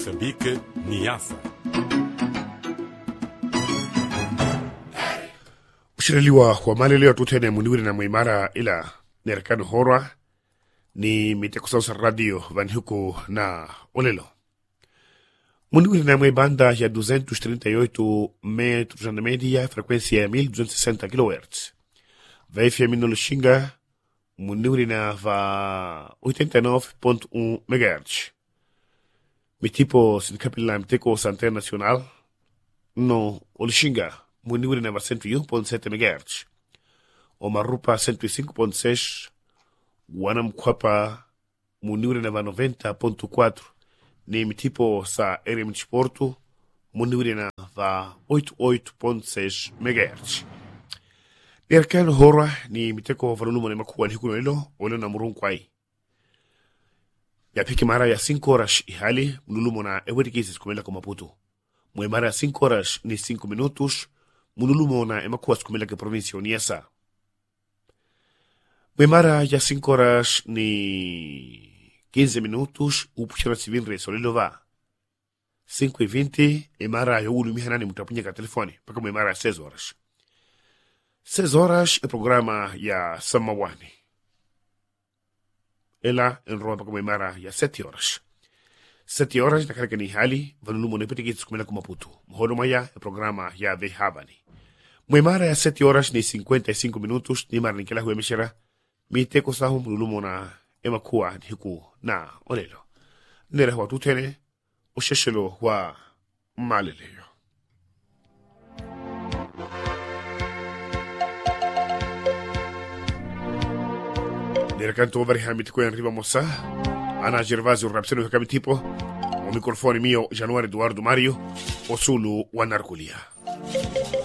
Moçambique, Niassa. Ushiriliwa wa mali leo tutene muniwiri na muimara ila nerekano horwa ni mitekusausa radio vanhuku na olelo. Muniwiri na muibanda ya 238 metros na media frequência 1260 kHz. Vaifia Lushinga muniwiri na va 89.1 MHz. Mitipo sinkapila mteko Santé Nacional no Lushinga muniwiri na va 101.7 MHz. Omarupa 105.6, Wanamkwapa muniwiri na va 90.4, ni mitipo sa RM Sporto muniwiri na va 88.6 MHz. Nerkan hora ni miteko valulumo na makuwa ni hikuno ilo ole na murunkwai. Ya piki mara ya 5 horas ihali mululumo na ewedikisi sikumela kwa Maputo. Mwe mara ya 5 horas ni 5 minutos mululumo na emakuwa sikumela kwa provincia o Niassa. Mwe mara ya 5 horas ni 15 minutos upushara sivinre solilo va. 5:20 e mara ya ulu mihanani mutapunye ka telefoni paka mwe mara ya 6 horas. 6 horas e programa ya Samawani. Ela en roa paka mwe mara ya 7 horas. 7 horas na karaka ni hali vanulumo na ipetiki sikumela kwa Maputo. Mhono maya e programa ya Vehabani. Mwe mara ya 7 horas ni 55 minutos ni mara nikela huwe mishera. Miteko sahu mululumo na emakuwa ni hiku na olelo. Nere hua tutene usheshelo hua maleleyo. Nere kanto vari hamitiko en riba mosa. Ana Gervasio Rapseno Kamitipo. O mikrofoni mio Januari Eduardo Mario. Osulu Wanarkulia.